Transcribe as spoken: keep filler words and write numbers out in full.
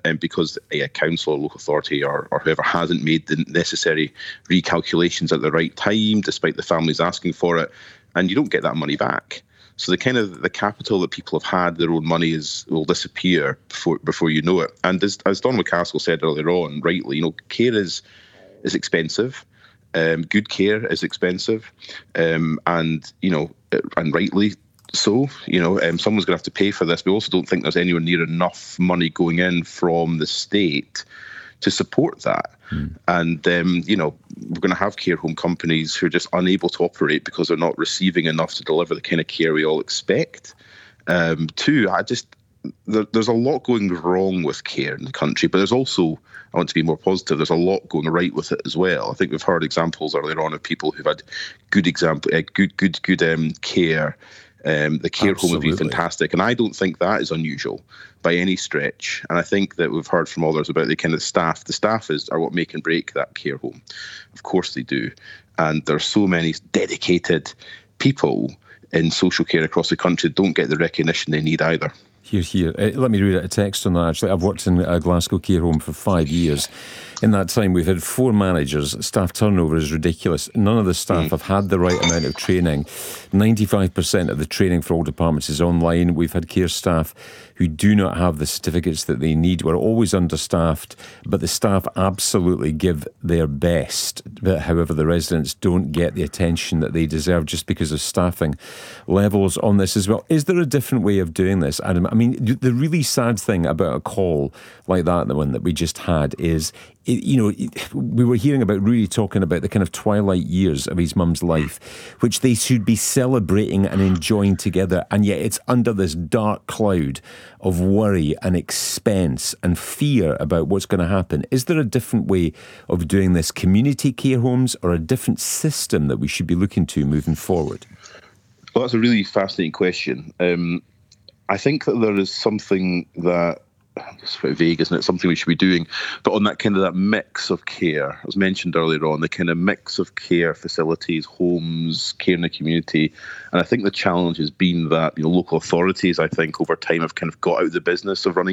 um, because a council or local authority or, or whoever hasn't made the necessary recalculations at the right time, despite the families asking for it, and you don't get that money back. So the kind of the capital that people have had, their own money, is will disappear before before you know it. And as as Don McCaskill said earlier on, rightly, you know, care is is expensive. Um, good care is expensive, um, and you know, and rightly so. You know, um, someone's going to have to pay for this. We also don't think there's anywhere near enough money going in from the state to support that. Mm. And, um, you know, we're going to have care home companies who are just unable to operate because they're not receiving enough to deliver the kind of care we all expect. Um, two, I just, there, there's a lot going wrong with care in the country, but there's also, I want to be more positive, there's a lot going right with it as well. I think we've heard examples earlier on of people who've had good example, uh, good, good, good um, care. Um, the care Absolutely. Home would be fantastic. And I don't think that is unusual by any stretch. And I think that we've heard from others about the kind of staff. The staff is are what make and break that care home. Of course they do. And there's so many dedicated people in social care across the country that don't get the recognition they need either. Here, here. Uh, let me read out a text on that, actually. I've worked in a Glasgow care home for five years. In that time, we've had four managers. Staff turnover is ridiculous. None of the staff mm. have had the right amount of training. ninety-five percent of the training for all departments is online. We've had care staff who do not have the certificates that they need. We're always understaffed, but the staff absolutely give their best. But however, the residents don't get the attention that they deserve just because of staffing levels on this as well. Is there a different way of doing this, Adam? I mean, the really sad thing about a call like that, the one that we just had, is, you know, we were hearing about Rudy talking about the kind of twilight years of his mum's life, which they should be celebrating and enjoying together. And yet it's under this dark cloud of worry and expense and fear about what's going to happen. Is there a different way of doing this, community care homes, or a different system that we should be looking to moving forward? Well, that's a really fascinating question. Um, I think that there is something that, it's a bit vague, isn't it? Something we should be doing. But on that kind of that mix of care, as mentioned earlier on, the kind of mix of care facilities, homes, care in the community. And I think the challenge has been that, you know, local authorities, I think, over time have kind of got out of the business of running